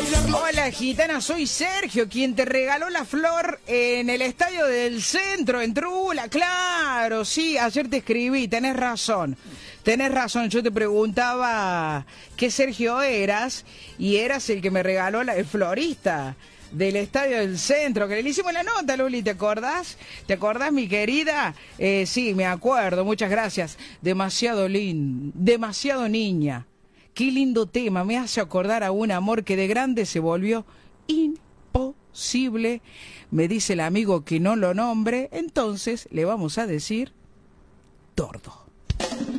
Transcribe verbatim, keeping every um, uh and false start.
Hola, gitana, soy Sergio, quien te regaló la flor en el estadio del centro, en Trula. Claro, sí, ayer te escribí, tenés razón. Tenés razón, yo te preguntaba qué Sergio eras, y eras el que me regaló la, el florista del estadio del centro, que le hicimos la nota, Luli, ¿te acordás? ¿Te acordás, mi querida? Eh, sí, me acuerdo, muchas gracias. Demasiado lindo, demasiado niña. Qué lindo tema, me hace acordar a un amor que de grande se volvió imposible. Me dice el amigo que no lo nombre, entonces le vamos a decir Tordo.